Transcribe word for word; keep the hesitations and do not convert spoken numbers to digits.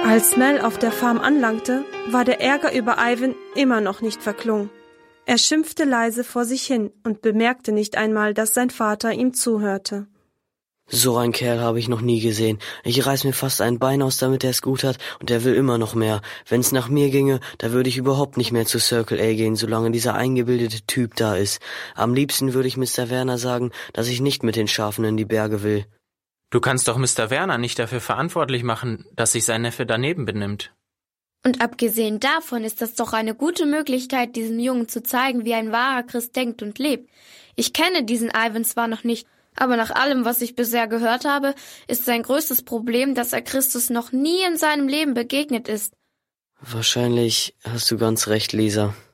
Als Mel auf der Farm anlangte, war der Ärger über Ivan immer noch nicht verklungen. Er schimpfte leise vor sich hin und bemerkte nicht einmal, dass sein Vater ihm zuhörte. So ein Kerl habe ich noch nie gesehen. Ich reiß mir fast ein Bein aus, damit er es gut hat, und er will immer noch mehr. Wenn's nach mir ginge, da würde ich überhaupt nicht mehr zu Circle A gehen, solange dieser eingebildete Typ da ist. Am liebsten würde ich Mister Werner sagen, dass ich nicht mit den Schafen in die Berge will. Du kannst doch Mister Werner nicht dafür verantwortlich machen, dass sich sein Neffe daneben benimmt. Und abgesehen davon ist das doch eine gute Möglichkeit, diesem Jungen zu zeigen, wie ein wahrer Christ denkt und lebt. Ich kenne diesen Ivan zwar noch nicht, aber nach allem, was ich bisher gehört habe, ist sein größtes Problem, dass er Christus noch nie in seinem Leben begegnet ist. Wahrscheinlich hast du ganz recht, Lisa.